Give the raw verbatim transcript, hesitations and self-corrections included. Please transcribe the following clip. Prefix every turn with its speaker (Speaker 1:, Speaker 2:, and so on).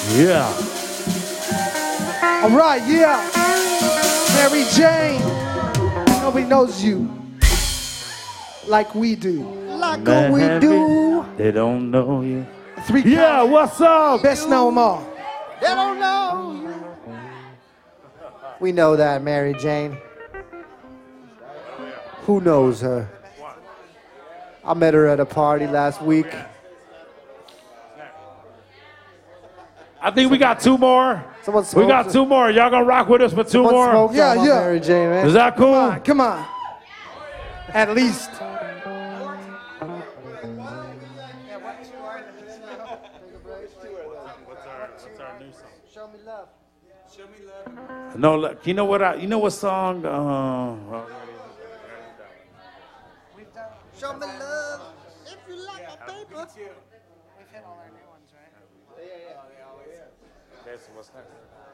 Speaker 1: Yeah.
Speaker 2: All right, yeah. Mary Jane. Nobody knows you like we do.
Speaker 3: Like what we do.
Speaker 1: They don't know you.
Speaker 2: Three
Speaker 1: Yeah,
Speaker 2: count.
Speaker 1: what's up?
Speaker 2: Best know them all.
Speaker 3: They don't know you. We know that, Mary Jane. Who knows her? I met her at a party last week.
Speaker 1: I think we got two more.
Speaker 3: Someone
Speaker 1: We got
Speaker 3: smoked-
Speaker 1: two more. Y'all gonna rock with us for two
Speaker 3: Someone
Speaker 1: more?
Speaker 3: smoked
Speaker 2: Yeah,
Speaker 3: on my
Speaker 2: yeah.
Speaker 3: Mary Jane, man.
Speaker 1: Is that
Speaker 2: Come
Speaker 1: cool?
Speaker 2: on, come on. At least.
Speaker 3: Show me love.
Speaker 1: No, look, you know what? I, you know what song? Uh,
Speaker 3: Show me love. If you like my paper.
Speaker 4: We've hit all our new ones, right?
Speaker 1: That's what's next.